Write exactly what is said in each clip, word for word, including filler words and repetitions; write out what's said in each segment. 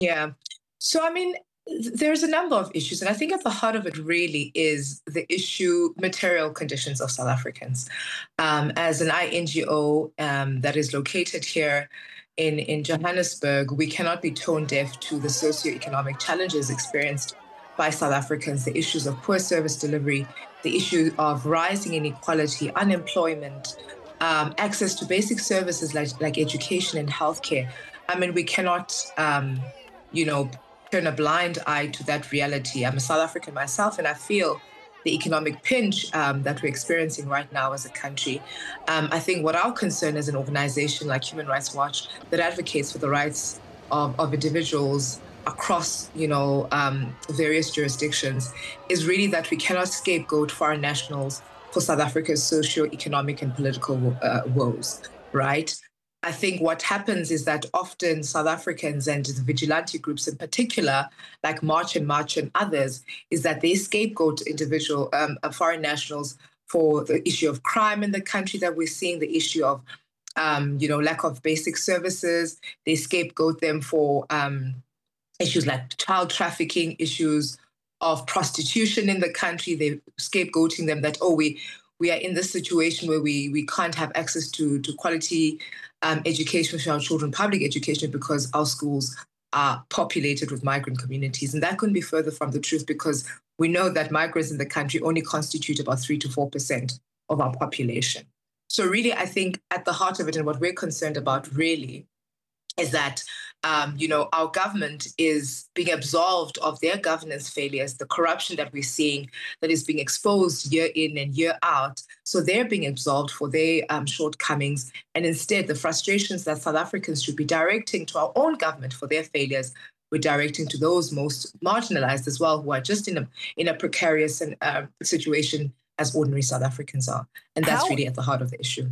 Yeah. So, I mean, th- there's a number of issues. And I think at the heart of it really is the issue, material conditions of South Africans. Um, as an I N G O um, that is located here in, in Johannesburg, we cannot be tone deaf to the socioeconomic challenges experienced by South Africans, the issues of poor service delivery, the issue of rising inequality, unemployment, um, access to basic services like, like education and healthcare. I mean, we cannot um, you know, turn a blind eye to that reality. I'm a South African myself, and I feel the economic pinch um, that we're experiencing right now as a country. Um, I think what our concern as an organization like Human Rights Watch that advocates for the rights of, of individuals across, you know, um, various jurisdictions is really that we cannot scapegoat foreign nationals for South Africa's socio-economic and political uh, woes, right? I think what happens is that often South Africans and the vigilante groups in particular, like March and March and others, is that they scapegoat individual um, uh, foreign nationals for the issue of crime in the country that we're seeing, the issue of um, you know, lack of basic services. They scapegoat them for um, issues like child trafficking, issues of prostitution in the country. They're scapegoating them that, oh, we we are in this situation where we we can't have access to, to quality um, education for our children, public education, because our schools are populated with migrant communities. And that couldn't be further from the truth, because we know that migrants in the country only constitute about three to four percent of our population. So really, I think at the heart of it and what we're concerned about really is that, um, you know, our government is being absolved of their governance failures, the corruption that we're seeing that is being exposed year in and year out. So they're being absolved for their um, shortcomings. And instead, the frustrations that South Africans should be directing to our own government for their failures, we're directing to those most marginalized as well, who are just in a, in a precarious and, uh, situation as ordinary South Africans are. And that's How- really at the heart of the issue.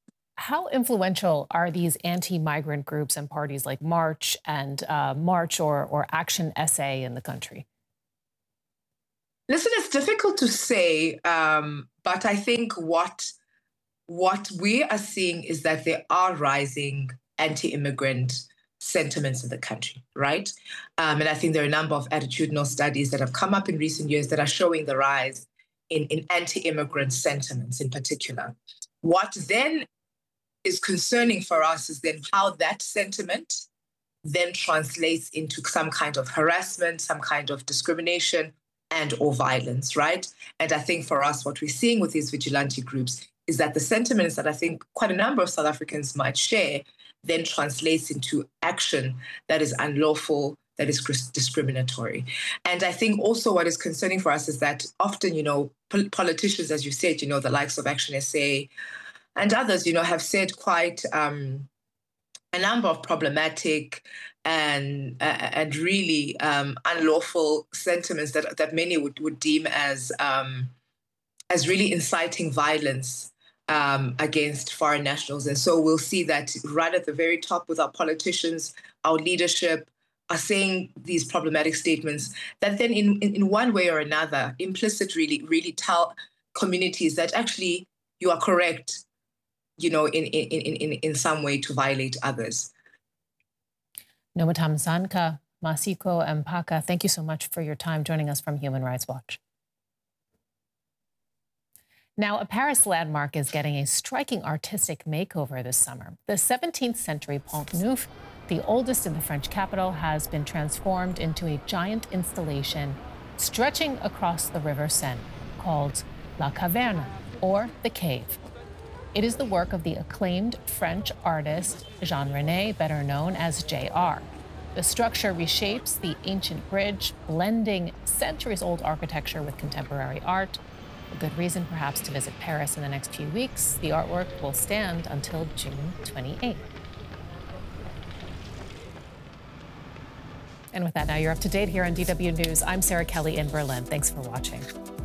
How influential are these anti-migrant groups and parties like March and uh, March or, or Action S A in the country? Listen, it's difficult to say, um, but I think what what we are seeing is that there are rising anti-immigrant sentiments in the country, right? Um, and I think there are a number of attitudinal studies that have come up in recent years that are showing the rise in, in anti-immigrant sentiments in particular. What then is concerning for us is then how that sentiment then translates into some kind of harassment, some kind of discrimination and or violence, right? And I think for us, what we're seeing with these vigilante groups is that the sentiments that I think quite a number of South Africans might share then translates into action that is unlawful, that is discriminatory. And I think also what is concerning for us is that often, you know, pol- politicians, as you said, you know, the likes of Action S A, and others, you know, have said quite um, a number of problematic and uh, and really um, unlawful sentiments that that many would, would deem as um, as really inciting violence um, against foreign nationals. And so we'll see that right at the very top with our politicians, our leadership are saying these problematic statements that then in, in, in one way or another, implicit really, really tell communities that actually you are correct, you know, in, in, in, in some way to violate others. Nomutamzanka, Masiko Mpaka, thank you so much for your time joining us from Human Rights Watch. Now, a Paris landmark is getting a striking artistic makeover this summer. The seventeenth century Pont Neuf, the oldest in the French capital, has been transformed into a giant installation stretching across the River Seine called La Caverne, or the Cave. It is the work of the acclaimed French artist Jean René, better known as J R. The structure reshapes the ancient bridge, blending centuries-old architecture with contemporary art. A good reason, perhaps, to visit Paris in the next few weeks. The artwork will stand until June twenty-eighth. And with that, now you're up to date here on D W News. I'm Sarah Kelly in Berlin. Thanks for watching.